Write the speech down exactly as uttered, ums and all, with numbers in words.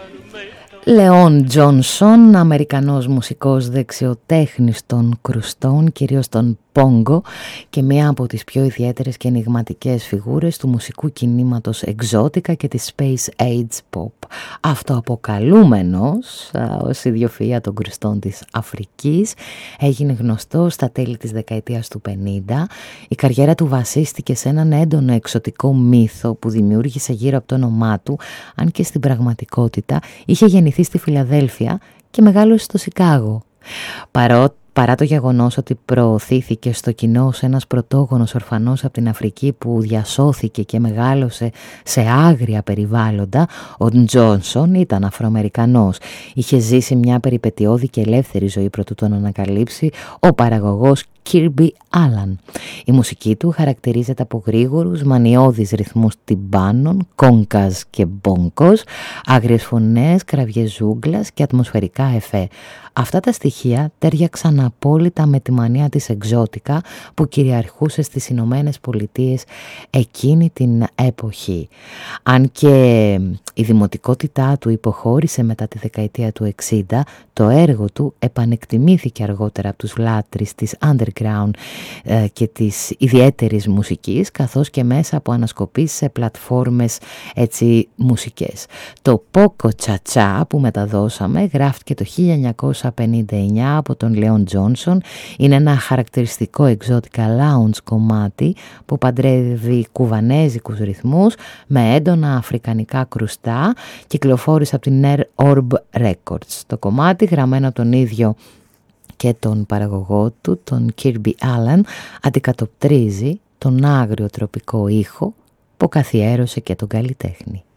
Λεόν Τζόνσον, Αμερικανός μουσικός δεξιοτέχνης των κρουστών, κυρίως των πόγκο, και μία από τις πιο ιδιαίτερες και ενιγματικές φιγούρες του μουσικού κινήματος εξώτικα και της Space Age Pop. Αυτοαποκαλούμενος ως ιδιοφυΐα των κρουστών της Αφρικής, έγινε γνωστός στα τέλη της δεκαετίας του πενήντα. Η καριέρα του βασίστηκε σε έναν έντονο εξωτικό μύθο που δημιούργησε γύρω από το όνομά του, αν και στην πραγματικότητα είχε γεννηθεί στη Φιλαδέλφια και μεγάλωσε στο Σικάγο. Παρότι Παρά το γεγονός ότι προωθήθηκε στο κοινό ως ένας πρωτόγονος ορφανός από την Αφρική που διασώθηκε και μεγάλωσε σε άγρια περιβάλλοντα, ο Τζόνσον ήταν Αφροαμερικανός. Είχε ζήσει μια περιπετειώδη και ελεύθερη ζωή προτού τον ανακαλύψει ο παραγωγός Kirby Allen. Η μουσική του χαρακτηρίζεται από γρήγορους, μανιώδεις ρυθμούς τιμπάνων, κόγκας και μπόγκος, άγριες φωνές, κραυγές ζούγκλας και ατμοσφαιρικά εφέ. Αυτά τα στοιχεία τέριαξαν απόλυτα με τη μανία της εξώτικα που κυριαρχούσε στις Ηνωμένες Πολιτείες εκείνη την εποχή. Αν και η δημοτικότητά του υποχώρησε μετά τη δεκαετία του εξήντα, το έργο του επανεκτιμήθηκε αργότερα από τους λάτρεις της underground ε, και της ιδιαίτερης μουσικής, καθώς και μέσα από ανασκοπήσεις σε πλατφόρμες έτσι μουσικές. Το Poco Cha Cha που μεταδώσαμε γράφτηκε το χίλια εννιακόσια πενήντα εννιά από τον Λεόν Τζόνσον. Είναι ένα χαρακτηριστικό εξώτικα lounge κομμάτι που παντρεύει κουβανέζικους ρυθμούς με έντονα αφρικανικά κρουστά. Κυκλοφόρησε από την Air Orb Records. Το κομμάτι, γραμμένο από τον ίδιο και τον παραγωγό του, τον Kirby Allen, αντικατοπτρίζει τον άγριο τροπικό ήχο που καθιέρωσε και τον καλλιτέχνη.